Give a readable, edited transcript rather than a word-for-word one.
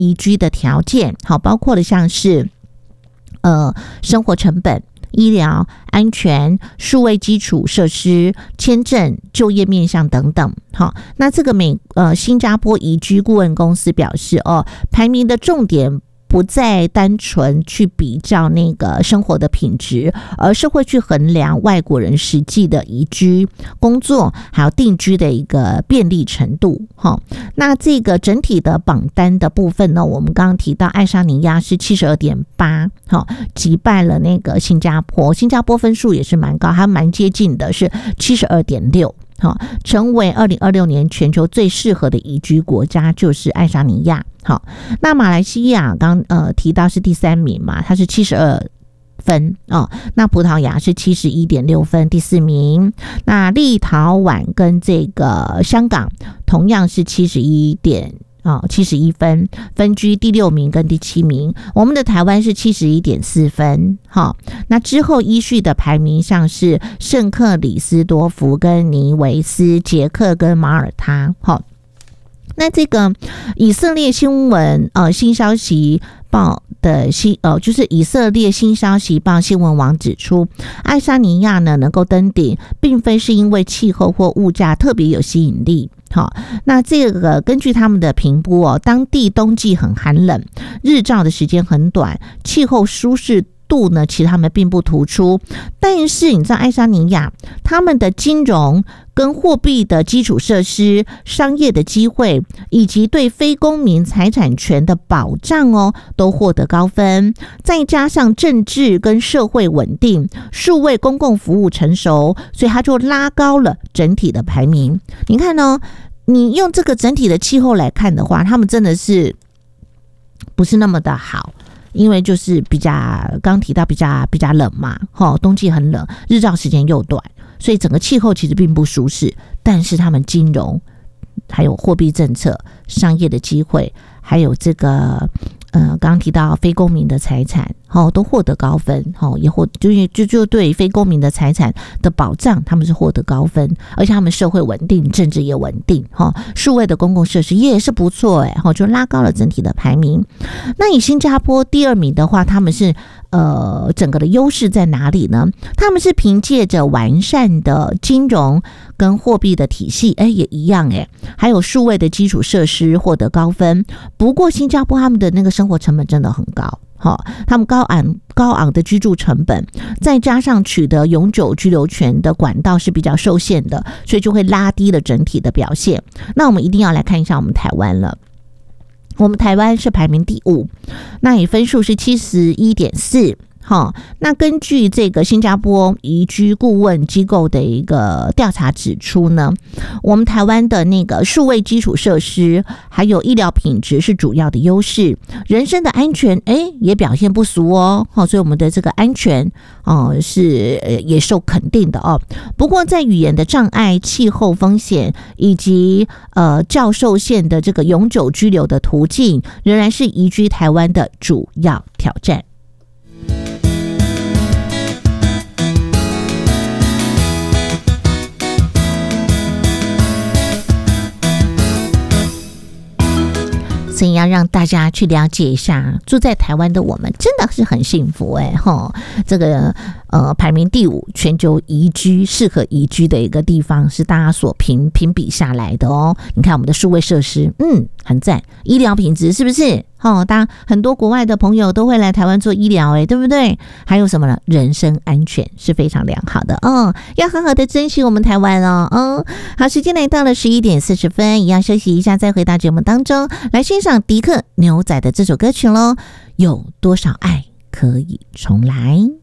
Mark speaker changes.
Speaker 1: 宜居的条件，好，包括了像是生活成本、医疗、安全、数位基础设施、签证、就业面向等等。好，那这个新加坡宜居顾问公司表示，排名的重点不再单纯去比较那个生活的品质，而是会去衡量外国人实际的宜居、工作还有定居的一个便利程度。那这个整体的榜单的部分呢，我们刚刚提到爱沙尼亚是 72.8， 击败了那个新加坡分数也是蛮高，还蛮接近的，是 72.6，成为2026年全球最适合的宜居国家，就是爱沙尼亚。好，那马来西亚刚提到是第3名嘛，它是72分那葡萄牙是 71.6 分，第4名。那立陶宛跟这个香港同样是71分，分居第6名跟第7名。我们的台湾是 71.4 分。那之后依序的排名像是圣克里斯多福跟尼维斯、捷克跟马耳他。那这个以色列新闻新消息报的就是以色列新消息报新闻网指出，爱沙尼亚呢能够登顶，并非是因为气候或物价特别有吸引力。那这个根据他们的评估当地冬季很寒冷，日照的时间很短，气候舒适度呢其实他们并不突出。但是你知道爱沙尼亚他们的金融跟货币的基础设施、商业的机会以及对非公民财产权的保障都获得高分，再加上政治跟社会稳定、数位公共服务成熟，所以它就拉高了整体的排名。你看你用这个整体的气候来看的话，他们真的是不是那么的好，因为就是刚提到比较冷嘛，冬季很冷，日照时间又短，所以整个气候其实并不舒适。但是他们金融还有货币政策、商业的机会，还有这个刚刚提到非公民的财产都获得高分，也就对非公民的财产的保障他们是获得高分，而且他们社会稳定，政治也稳定，数位的公共设施也是不错就拉高了整体的排名。那以新加坡第2名的话，他们是整个的优势在哪里呢？他们是凭借着完善的金融跟货币的体系，也一样还有数位的基础设施获得高分。不过新加坡他们的那个生活成本真的很高，他们高昂的居住成本，再加上取得永久居留权的管道是比较受限的，所以就会拉低了整体的表现。那我们一定要来看一下我们台湾了。我们台湾是排名第5，那以分数是 71.4。那根据这个新加坡宜居顾问机构的一个调查指出呢，我们台湾的那个数位基础设施还有医疗品质是主要的优势，人身的安全也表现不俗所以我们的这个安全是也受肯定的不过在语言的障碍、气候风险以及较受限的这个永久居留的途径，仍然是宜居台湾的主要挑战。所以要让大家去了解一下，住在台湾的我们真的是很幸福这个排名第5，全球适合宜居的一个地方，是大家所评比下来的你看我们的数位设施很赞，医疗品质是不是当然很多国外的朋友都会来台湾做医疗对不对？还有什么呢？人身安全是非常良好的要好好的珍惜我们台湾好，时间来到了11点40分，一样休息一下，再回到节目当中来欣赏迪克牛仔的这首歌曲咯，有多少爱可以重来。